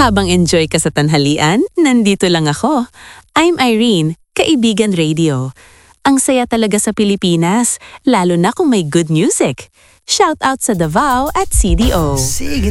Habang enjoy ka sa tanghalian, nandito lang ako. I'm Irene, Kaibigan Radio. Ang saya talaga sa Pilipinas, lalo na kung may good music. Shout out sa Davao at CDO. Sige